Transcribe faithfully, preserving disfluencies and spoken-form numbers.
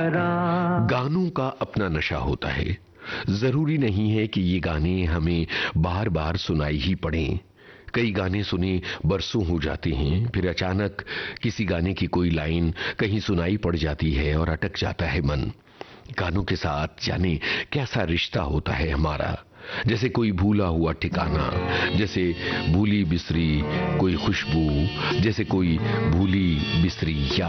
गानों का अपना नशा होता है। जरूरी नहीं है कि ये गाने हमें बार बार सुनाई ही पड़ें। कई गाने सुने बरसों हो जाते हैं, फिर अचानक किसी गाने की कोई लाइन कहीं सुनाई पड़ जाती है और अटक जाता है मन। गानों के साथ जाने कैसा रिश्ता होता है हमारा, जैसे कोई भूला हुआ ठिकाना, जैसे भूली बिसरी कोई खुशबू, जैसे कोई भूली बिसरी याद।